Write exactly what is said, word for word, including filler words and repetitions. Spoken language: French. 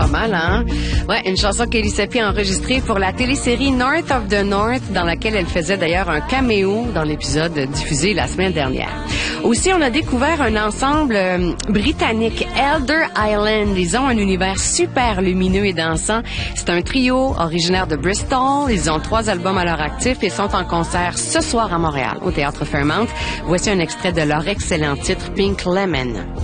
Pas mal, hein? Ouais, une chanson qu'Ellie Seppi a enregistrée pour la télésérie North of the North, dans laquelle elle faisait d'ailleurs un caméo dans l'épisode diffusé la semaine dernière. Aussi, on a découvert un ensemble euh, britannique, Elder Island. Ils ont un univers super lumineux et dansant. C'est un trio originaire de Bristol. Ils ont trois albums à leur actif et sont en concert ce soir à Montréal, au Théâtre Fairmount. Voici un extrait de leur excellent titre, Pink Lemon.